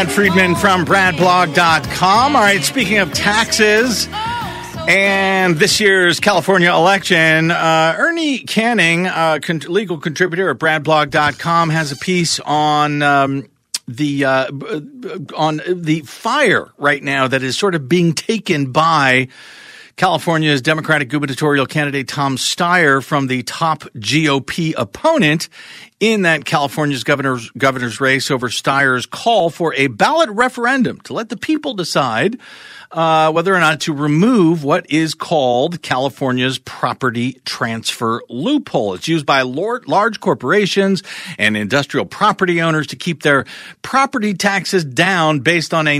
Friedman from BradBlog.com. All right, speaking of taxes and this year's California election, Ernie Canning, legal contributor at BradBlog.com, has a piece on the fire right now that is sort of being taken by California's Democratic gubernatorial candidate Tom Steyer from the top GOP opponent in that California's governor's race over Steyer's call for a ballot referendum to let the people decide whether or not to remove what is called California's property transfer loophole. It's used by large corporations and industrial property owners to keep their property taxes down based on a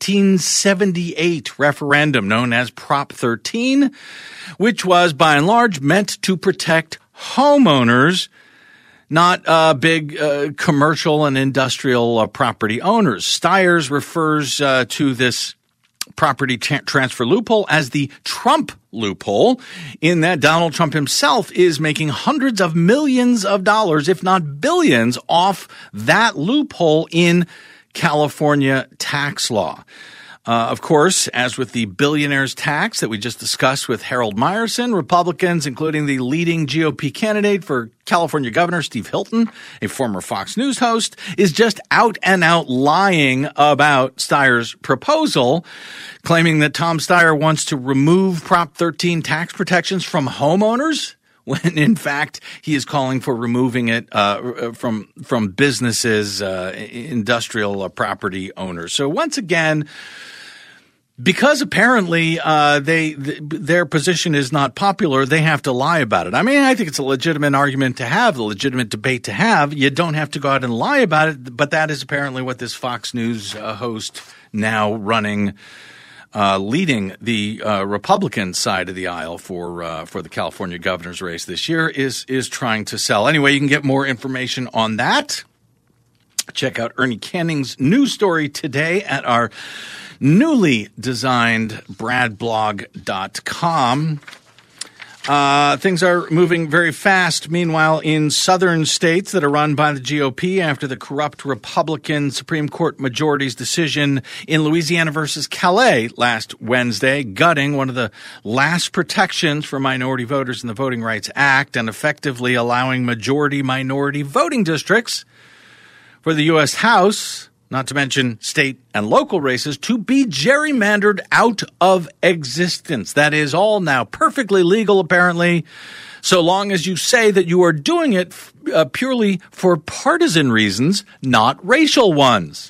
1978 referendum known as Prop 13, which was by and large meant to protect homeowners, not big commercial and industrial property owners. Steyer's refers to this property transfer loophole as the Trump loophole, in that Donald Trump himself is making hundreds of millions of dollars, if not billions, off that loophole in California tax law. Of course, as with the billionaire's tax that we just discussed with Harold Meyerson, Republicans, including the leading GOP candidate for California Governor, Steve Hilton, a former Fox News host, is just out and out lying about Steyer's proposal, claiming that Tom Steyer wants to remove Prop 13 tax protections from homeowners, when in fact he is calling for removing it from businesses, industrial property owners. So once again, because apparently their position is not popular, they have to lie about it. I mean, I think it's a legitimate argument to have, a legitimate debate to have. You don't have to go out and lie about it, but that is apparently what this Fox News host now running leading the Republican side of the aisle for the California governor's race this year is trying to sell. Anyway, you can get more information on that. Check out Ernie Canning's news story today at our newly designed BradBlog.com. Things are moving very fast. Meanwhile, in southern states that are run by the GOP after the corrupt Republican Supreme Court majority's decision in Louisiana versus Calais last Wednesday, gutting one of the last protections for minority voters in the Voting Rights Act and effectively allowing majority-minority voting districts for the U.S. House, not to mention state and local races, to be gerrymandered out of existence. That is all now perfectly legal, apparently, so long as you say that you are doing it purely for partisan reasons, not racial ones.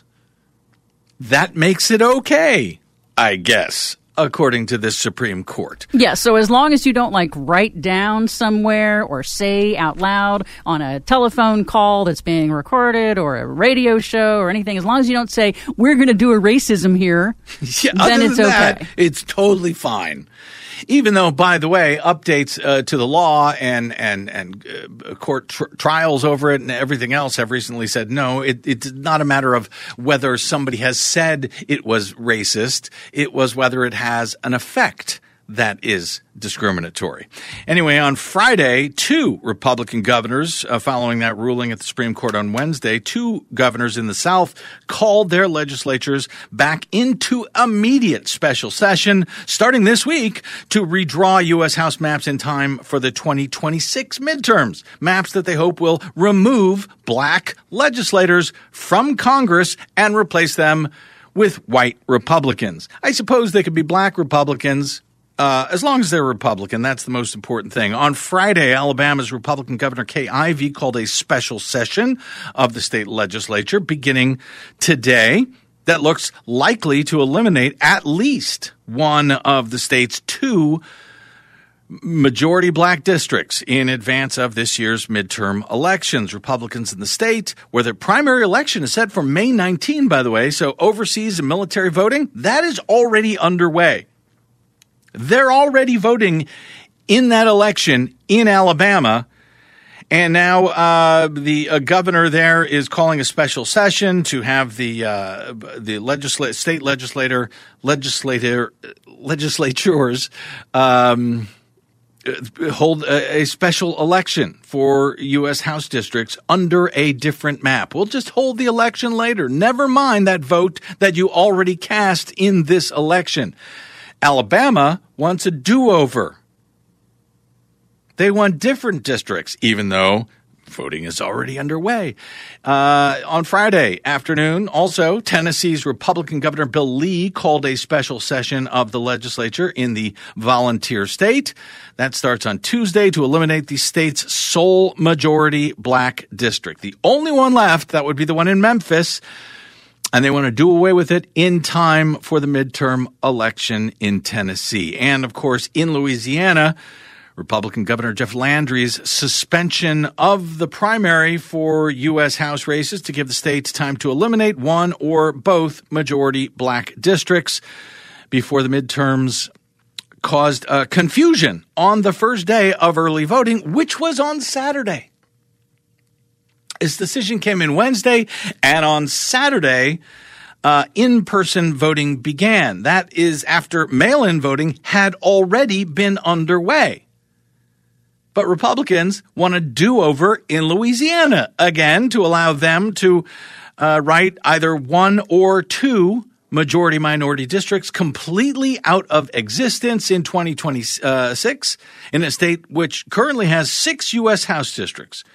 That makes it okay, I guess, according to this Supreme Court. Yeah, so as long as you don't write down somewhere or say out loud on a telephone call that's being recorded or a radio show or anything, as long as you don't say, we're going to do a racism here, then it's okay. It's totally fine. Even though, by the way, updates to the law and court trials over it and everything else have recently said, no, it's not a matter of whether somebody has said it was racist. It was whether it has an effect that is discriminatory. Anyway, on Friday, two Republican governors, following that ruling at the Supreme Court on Wednesday, two governors in the South called their legislatures back into immediate special session starting this week to redraw U.S. House maps in time for the 2026 midterms, maps that they hope will remove black legislators from Congress and replace them with white Republicans. I suppose they could be black Republicans, as long as they're Republican. That's the most important thing. On Friday, Alabama's Republican Governor Kay Ivey called a special session of the state legislature beginning today that looks likely to eliminate at least one of the state's two majority black districts in advance of this year's midterm elections. Republicans in the state, where the primary election is set for May 19, by the way, so overseas and military voting, that is already underway. They're already voting in that election in Alabama, and now the governor there is calling a special session to have the state legislatures hold a special election for U.S. House districts under a different map. We'll just hold the election later. Never mind that vote that you already cast in this election. Alabama wants a do-over. They want different districts, even though voting is already underway. On Friday afternoon, also, Tennessee's Republican Governor Bill Lee called a special session of the legislature in the volunteer state. That starts on Tuesday to eliminate the state's sole majority black district. The only one left, that would be the one in Memphis, and they want to do away with it in time for the midterm election in Tennessee. And, of course, in Louisiana, Republican Governor Jeff Landry's suspension of the primary for U.S. House races to give the state time to eliminate one or both majority black districts before the midterms caused confusion on the first day of early voting, which was on Saturday. His decision came in Wednesday, and on Saturday, in-person voting began. That is after mail-in voting had already been underway. But Republicans want a do-over in Louisiana again to allow them to write either one or two majority-minority districts completely out of existence in 2026 in a state which currently has 6 U.S. House districts.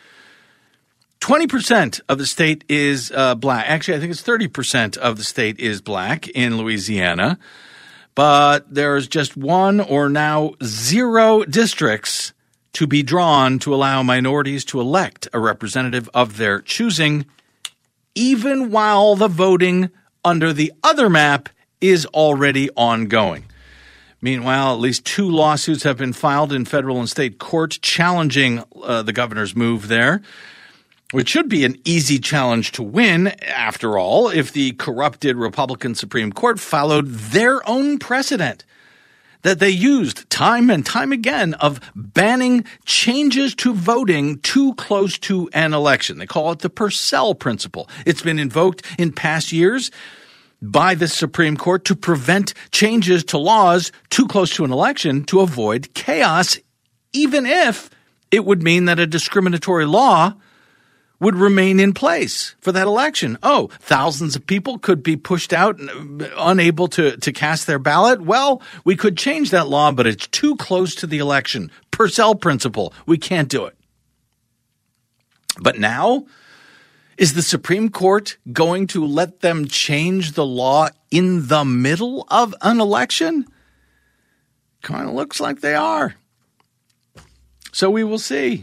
20% of the state is black. Actually, I think it's 30% of the state is black in Louisiana. But there's just 1 or now 0 districts to be drawn to allow minorities to elect a representative of their choosing, even while the voting under the other map is already ongoing. Meanwhile, at least 2 lawsuits have been filed in federal and state courts challenging the governor's move there, which should be an easy challenge to win, after all, if the corrupted Republican Supreme Court followed their own precedent that they used time and time again of banning changes to voting too close to an election. They call it the Purcell principle. It's been invoked in past years by the Supreme Court to prevent changes to laws too close to an election to avoid chaos, even if it would mean that a discriminatory law would remain in place for that election. Oh, thousands of people could be pushed out and unable to cast their ballot. Well, we could change that law, but it's too close to the election. Purcell principle. We can't do it. But now, is the Supreme Court going to let them change the law in the middle of an election? Kind of looks like they are. So we will see.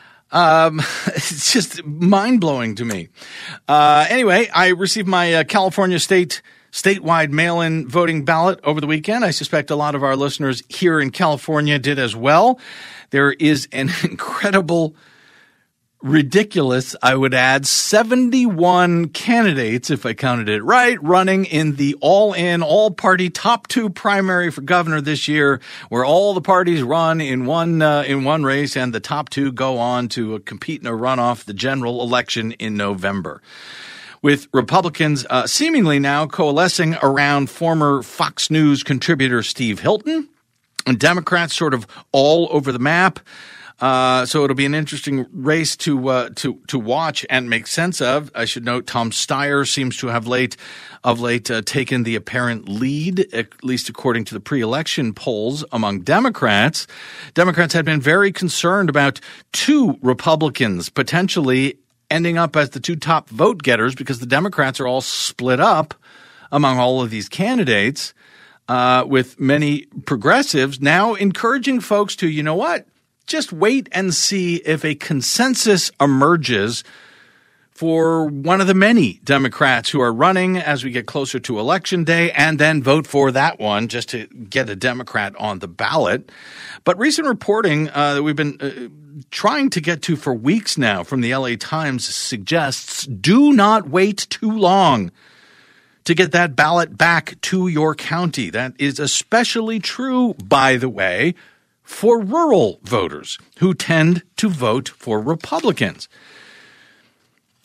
It's just mind-blowing to me. Anyway, I received my California statewide mail-in voting ballot over the weekend. I suspect a lot of our listeners here in California did as well. There is an incredible, ridiculous, I would add, 71 candidates, if I counted it right, running in the all-in, all-party top 2 primary for governor this year, where all the parties run in one race and the top 2 go on to compete in a runoff, the general election in November. With Republicans seemingly now coalescing around former Fox News contributor Steve Hilton, and Democrats sort of all over the map. So it'll be an interesting race to watch and make sense of. I should note Tom Steyer seems to have of late taken the apparent lead, at least according to the pre-election polls among Democrats. Democrats had been very concerned about 2 Republicans potentially ending up as the 2 top vote getters because the Democrats are all split up among all of these candidates, with many progressives now encouraging folks to, you know what? Just wait and see if a consensus emerges for one of the many Democrats who are running as we get closer to Election Day, and then vote for that one just to get a Democrat on the ballot. But recent reporting that we've been trying to get to for weeks now from the LA Times suggests do not wait too long to get that ballot back to your county. That is especially true, by the way, for rural voters who tend to vote for Republicans.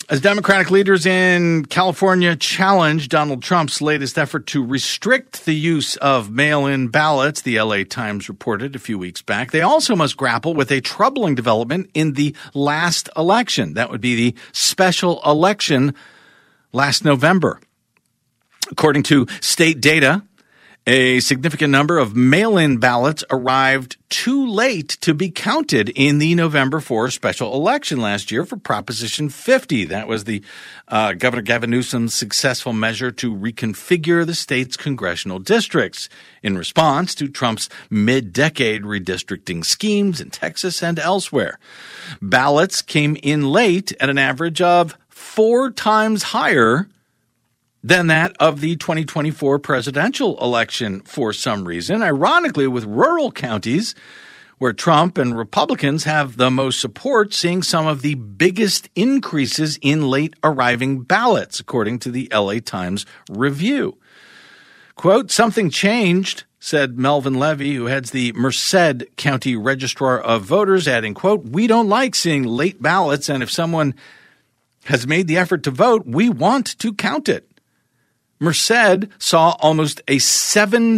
As Democratic leaders in California challenge Donald Trump's latest effort to restrict the use of mail-in ballots, the LA Times reported a few weeks back, they also must grapple with a troubling development in the last election. That would be the special election last November. According to state data, a significant number of mail-in ballots arrived too late to be counted in the November 4 special election last year for Proposition 50. That was the Governor Gavin Newsom's successful measure to reconfigure the state's congressional districts in response to Trump's mid-decade redistricting schemes in Texas and elsewhere. Ballots came in late at an average of 4 times higher than that of the 2024 presidential election for some reason. Ironically, with rural counties where Trump and Republicans have the most support, seeing some of the biggest increases in late arriving ballots, according to the LA Times review. Quote, "Something changed," said Melvin Levy, who heads the Merced County Registrar of Voters, adding, quote, "We don't like seeing late ballots, and if someone has made the effort to vote, we want to count it." Merced saw almost a 7